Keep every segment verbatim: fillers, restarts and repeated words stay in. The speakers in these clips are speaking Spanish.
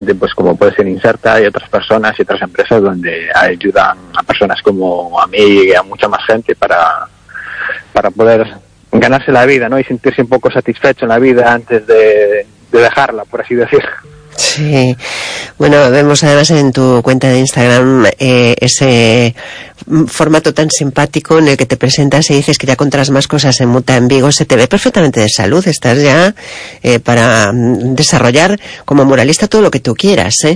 pues como puede ser Inserta y otras personas y otras empresas donde ayudan a personas como a mí y a mucha más gente para, para poder ganarse la vida, ¿no? Y sentirse un poco satisfecho en la vida antes de, de dejarla, por así decir. Sí, bueno, vemos además en tu cuenta de Instagram eh, ese formato tan simpático en el que te presentas y dices que ya contarás más cosas en Muta en Vigo. Se te ve perfectamente de salud, estás ya eh, para desarrollar como muralista todo lo que tú quieras, ¿eh?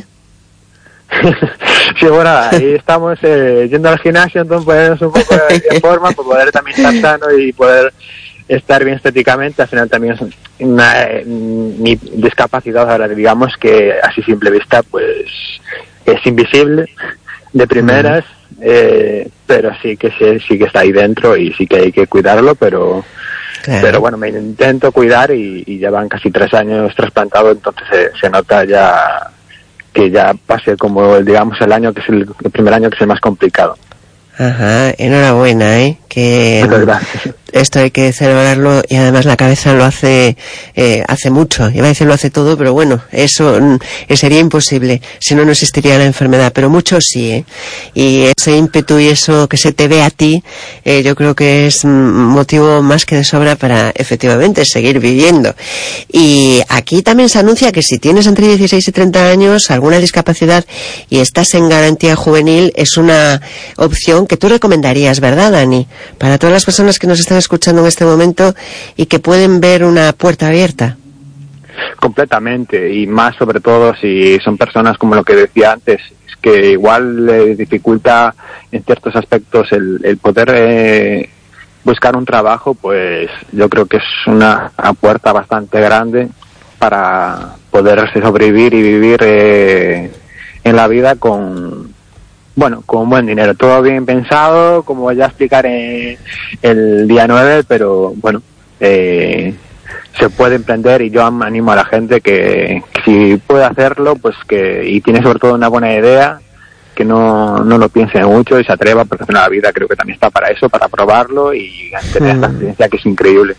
Sí, bueno, ahí estamos eh, yendo al gimnasio, entonces ponernos un poco de forma para poder también estar sano y poder estar bien estéticamente. Al final también es una, eh, mi discapacidad ahora, digamos que a simple vista pues es invisible de primeras, uh-huh. eh, pero sí que sí, sí que está ahí dentro y sí que hay que cuidarlo, pero claro. Pero bueno, me intento cuidar y, y ya van casi tres años trasplantado, entonces se, se nota ya que ya pase como digamos el año que es el, el primer año que es el más complicado. Ajá, enhorabuena, ¿eh? Que esto hay que celebrarlo y además la cabeza lo hace eh, hace mucho. Iba a decir lo hace todo, pero bueno, eso eh, sería imposible, si no, no existiría la enfermedad, pero mucho sí, ¿eh? Y ese ímpetu y eso que se te ve a ti, eh, yo creo que es motivo más que de sobra para efectivamente seguir viviendo. Y aquí también se anuncia que si tienes entre dieciséis y treinta años alguna discapacidad y estás en garantía juvenil, es una opción que tú recomendarías, ¿verdad, Dani? Para todas las personas que nos están escuchando en este momento y que pueden ver una puerta abierta. Completamente, y más sobre todo si son personas como lo que decía antes, es que igual les dificulta en ciertos aspectos el, el poder eh, buscar un trabajo, pues yo creo que es una, una puerta bastante grande para poder sobrevivir y vivir eh, en la vida con Bueno, con buen dinero, todo bien pensado, como ya explicaré el día nueve, pero bueno, eh, se puede emprender y yo animo a la gente que, que si puede hacerlo, pues que, y tiene sobre todo una buena idea, que no, no lo piense mucho y se atreva, porque al final la vida creo que también está para eso, para probarlo y tener esta experiencia que es increíble.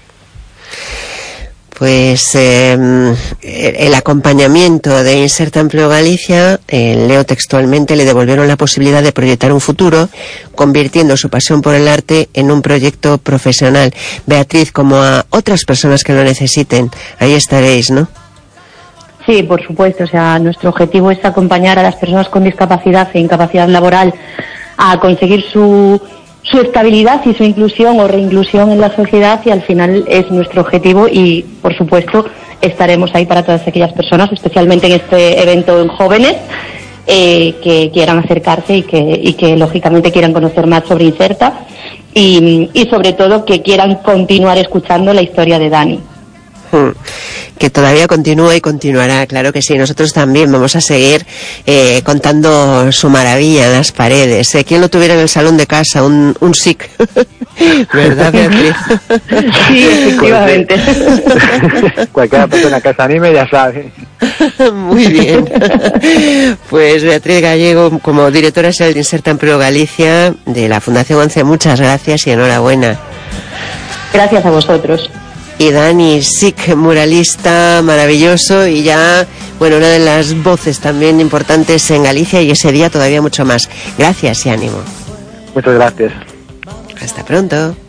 Pues eh, el acompañamiento de Inserta Empleo Galicia, eh, leo textualmente, le devolvieron la posibilidad de proyectar un futuro, convirtiendo su pasión por el arte en un proyecto profesional. Beatriz, como a otras personas que lo necesiten, ahí estaréis, ¿no? Sí, por supuesto. O sea, nuestro objetivo es acompañar a las personas con discapacidad e incapacidad laboral a conseguir su su estabilidad y su inclusión o reinclusión en la sociedad, y al final es nuestro objetivo y, por supuesto, estaremos ahí para todas aquellas personas, especialmente en este evento en jóvenes, eh, que quieran acercarse y que, y que, lógicamente, quieran conocer más sobre Inserta y, y, sobre todo, que quieran continuar escuchando la historia de Dani. Que todavía continúa y continuará, claro que sí. Nosotros también vamos a seguir eh, contando su maravilla en las paredes. ¿Eh? ¿Quién lo tuviera en el salón de casa? Un, un S I C. ¿Verdad, Beatriz? Sí, efectivamente. Cualquier persona que se anime ya sabe. Muy bien. Pues Beatriz Gallego, como directora general de Inserta Empleo Galicia, de la Fundación ONCE, muchas gracias y enhorabuena. Gracias a vosotros. Y Dani, S I C, muralista maravilloso y ya, bueno, una de las voces también importantes en Galicia, y ese día todavía mucho más. Gracias y ánimo. Muchas gracias. Hasta pronto.